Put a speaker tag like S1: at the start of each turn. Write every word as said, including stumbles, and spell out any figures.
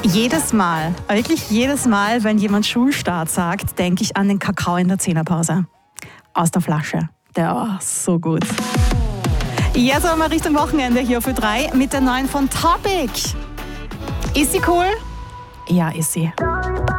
S1: Jedes Mal, wirklich jedes Mal, wenn jemand Schulstart sagt, denke ich an den Kakao in der Zehnerpause. Aus der Flasche. Der war so gut. Jetzt aber mal Richtung Wochenende hier für drei mit der neuen von Topic. Ist sie cool? Ja, ist sie.